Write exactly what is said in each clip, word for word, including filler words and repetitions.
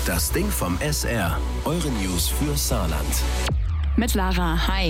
Das Ding vom S R. Eure News für Saarland. Mit Lara, hi.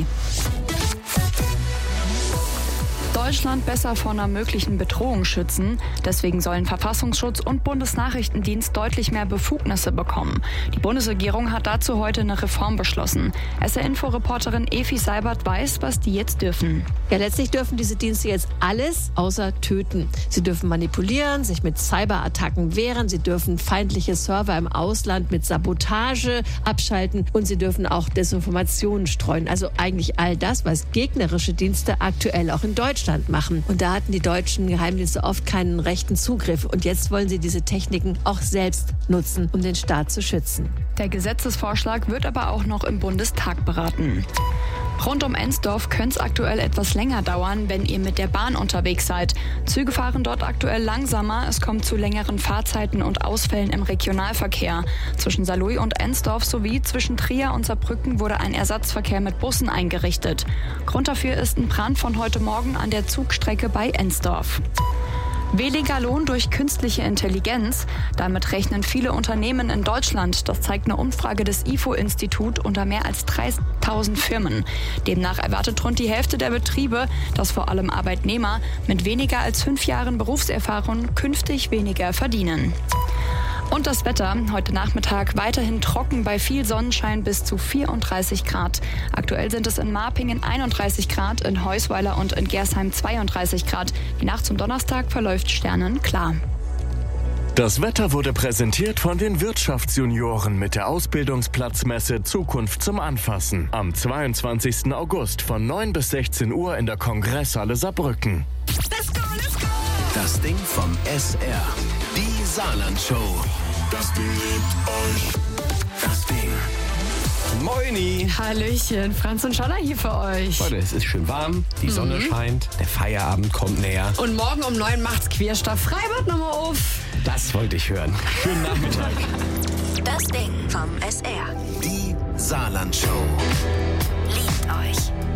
Deutschland besser vor einer möglichen Bedrohung schützen. Deswegen sollen Verfassungsschutz und Bundesnachrichtendienst deutlich mehr Befugnisse bekommen. Die Bundesregierung hat dazu heute eine Reform beschlossen. S R-Info-Reporterin Evi Seibert weiß, was die jetzt dürfen. Ja, letztlich dürfen diese Dienste jetzt alles außer töten. Sie dürfen manipulieren, sich mit Cyberattacken wehren, sie dürfen feindliche Server im Ausland mit Sabotage abschalten und sie dürfen auch Desinformationen streuen. Also eigentlich all das, was gegnerische Dienste aktuell auch in Deutschland machen. Und da hatten die deutschen Geheimdienste oft keinen rechten Zugriff. Und jetzt wollen sie diese Techniken auch selbst nutzen, um den Staat zu schützen. Der Gesetzesvorschlag wird aber auch noch im Bundestag beraten. Rund um Ensdorf könnte es aktuell etwas länger dauern, wenn ihr mit der Bahn unterwegs seid. Züge fahren dort aktuell langsamer. Es kommt zu längeren Fahrzeiten und Ausfällen im Regionalverkehr. Zwischen Saarlouis und Ensdorf sowie zwischen Trier und Saarbrücken wurde ein Ersatzverkehr mit Bussen eingerichtet. Grund dafür ist ein Brand von heute Morgen an der Zugstrecke bei Ensdorf. Weniger Lohn durch künstliche Intelligenz. Damit rechnen viele Unternehmen in Deutschland. Das zeigt eine Umfrage des I F O-Institut unter mehr als dreißigtausend Firmen. Demnach erwartet rund die Hälfte der Betriebe, dass vor allem Arbeitnehmer mit weniger als fünf Jahren Berufserfahrung künftig weniger verdienen. Und das Wetter. Heute Nachmittag weiterhin trocken bei viel Sonnenschein bis zu vierunddreißig Grad. Aktuell sind es in Marpingen einunddreißig Grad, in Heusweiler und in Gersheim zweiunddreißig Grad. Die Nacht zum Donnerstag verläuft sternenklar. Das Wetter wurde präsentiert von den Wirtschaftsjunioren mit der Ausbildungsplatzmesse Zukunft zum Anfassen. Am zweiundzwanzigsten August von neun bis sechzehn Uhr in der Kongresshalle Saarbrücken. Let's go, let's go. Das Ding vom S R. Die Saarland-Show. Das Ding liebt euch. Das Ding. Moini. Hallöchen, Franz und Scholler hier für euch. Leute, es ist schön warm, die Sonne mhm. scheint, der Feierabend kommt näher. Und morgen um neun macht's Querstoff Freibad nochmal auf. Das wollte ich hören. Schönen Nachmittag. Das Ding vom S R. Die Saarland-Show. Liebt euch.